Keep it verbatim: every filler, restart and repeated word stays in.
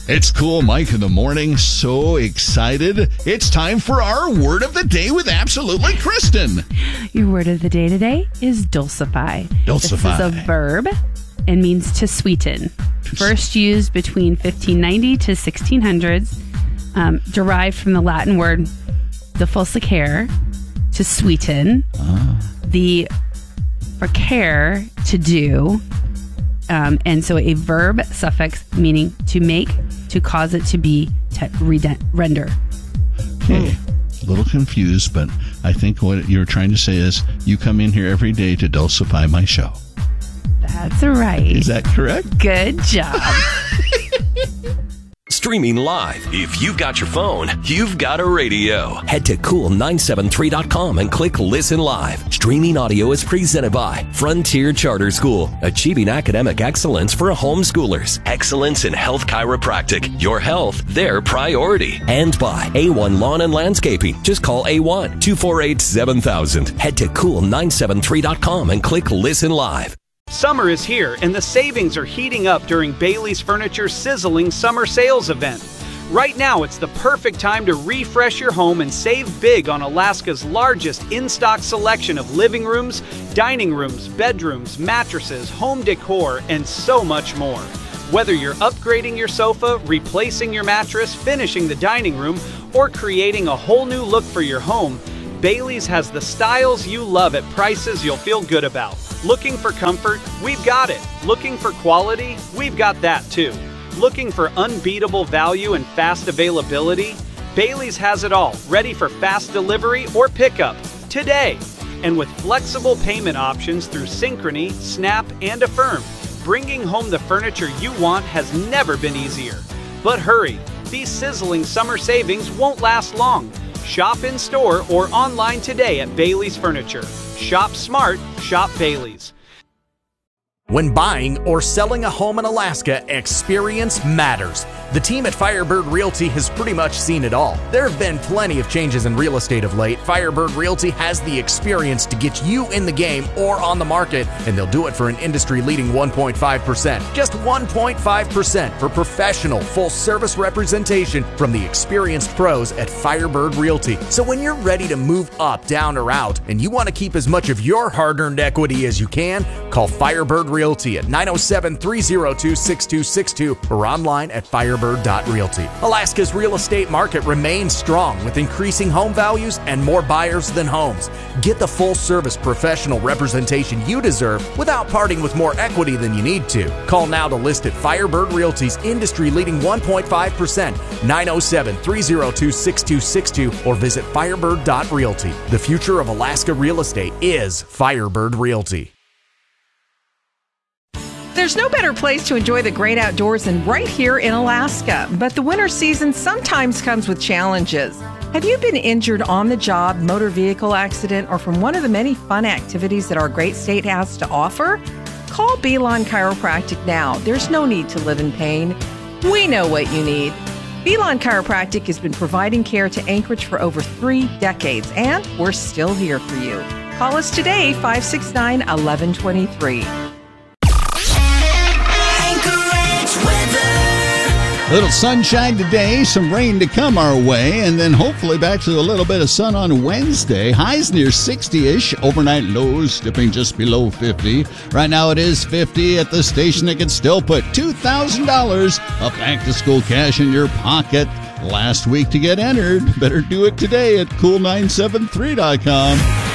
It's Cool Mike in the morning. So excited. It's time for our word of the day with Absolutely Kristen. Your word of the day today is dulcify. Dulcify. This is a verb and means to sweeten. First used between fifteen ninety to sixteen hundreds. Um, derived from the Latin word dulcicare, to sweeten. Ah. The for care, to do. Um, and so a verb suffix meaning to make, to cause it to be, to reden- render. Okay. A little confused, but I think what you're trying to say is you come in here every day to dulcify my show. That's right. Is that correct? Good job. Streaming live. If you've got your phone, you've got a radio. Head to cool nine seven three dot com and click Listen Live. Streaming audio is presented by Frontier Charter School, achieving academic excellence for homeschoolers. Excellence in health chiropractic. Your health, their priority. And by A one Lawn and Landscaping. Just call A one, two four eight, seven thousand. Head to cool nine seven three dot com and click Listen Live. Summer is here, and the savings are heating up during Bailey's Furniture's sizzling summer sales event. Right now, it's the perfect time to refresh your home and save big on Alaska's largest in-stock selection of living rooms, dining rooms, bedrooms, mattresses, home decor, and so much more. Whether you're upgrading your sofa, replacing your mattress, finishing the dining room, or creating a whole new look for your home, Bailey's has the styles you love at prices you'll feel good about. Looking for comfort? We've got it. Looking for quality? We've got that too. Looking for unbeatable value and fast availability? Bailey's has it all, ready for fast delivery or pickup today. And with flexible payment options through Synchrony, Snap, and Affirm, bringing home the furniture you want has never been easier. But hurry, these sizzling summer savings won't last long. Shop in store or online today at Bailey's Furniture. Shop smart, shop Bailey's. When buying or selling a home in Alaska, experience matters. The team at Firebird Realty has pretty much seen it all. There have been plenty of changes in real estate of late. Firebird Realty has the experience to get you in the game or on the market, and they'll do it for an industry-leading one point five percent. Just one point five percent for professional, full-service representation from the experienced pros at Firebird Realty. So when you're ready to move up, down, or out, and you want to keep as much of your hard-earned equity as you can, call Firebird Realty at nine oh seven, three oh two, six two six two or online at firebird dot realty. Alaska's real estate market remains strong with increasing home values and more buyers than homes. Get the full-service professional representation you deserve without parting with more equity than you need to. Call now to list at Firebird Realty's industry-leading one point five percent, nine oh seven, three oh two, six two six two or visit firebird dot realty. The future of Alaska real estate is Firebird Realty. There's no better place to enjoy the great outdoors than right here in Alaska. But the winter season sometimes comes with challenges. Have you been injured on the job, motor vehicle accident, or from one of the many fun activities that our great state has to offer? Call Belon Chiropractic now. There's no need to live in pain. We know what you need. Belon Chiropractic has been providing care to Anchorage for over three decades, and we're still here for you. Call us today, five six nine, one one two three. Little sunshine today, some rain to come our way, and then hopefully back to a little bit of sun on Wednesday. Highs near sixty-ish, overnight lows dipping just below fifty. Right now it is fifty at the station that can still put two thousand dollars of back-to-school cash in your pocket. Last week to get entered. Better do it today at cool nine seven three dot com.